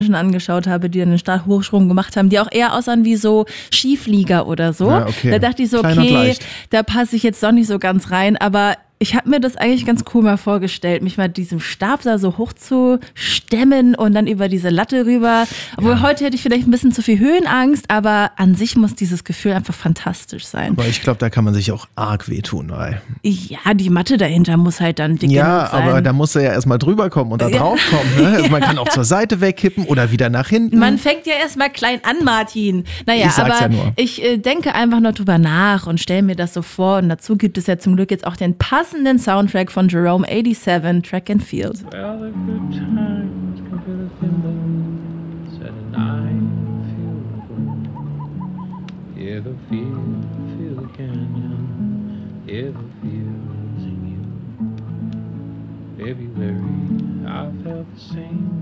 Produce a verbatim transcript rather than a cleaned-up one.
angeschaut habe, die dann den Stabhochsprung gemacht haben, die auch eher aussahen wie so Skiflieger oder so. Ja, okay. Da dachte ich so, Klein und okay, leicht. da passe ich jetzt doch nicht so ganz rein, aber ich habe mir das eigentlich ganz cool mal vorgestellt, mich mal diesem Stab da so hoch zu stemmen und dann über diese Latte rüber. Obwohl Ja. heute hätte ich vielleicht ein bisschen zu viel Höhenangst, aber an sich muss dieses Gefühl einfach fantastisch sein. Aber ich glaube, da kann man sich auch arg wehtun. Weil Ja, die Matte dahinter muss halt dann dick ja, genug sein. aber da muss er ja erstmal drüber kommen und da Ja. drauf kommen. Ne? Also man kann auch zur Seite wegkippen oder wieder nach hinten. Man fängt ja erstmal klein an, Martin. Naja, Ich sag's aber ja nur. ich äh, denke einfach noch drüber nach und stelle mir das so vor. Und dazu gibt es ja zum Glück jetzt auch den passenden Soundtrack von Jerome siebenundachtzig, Track and Field. Well, the good times come to the thimbles and I feel the boom. Hear the field, feel the canyon, hear the field sing you. February, I felt the same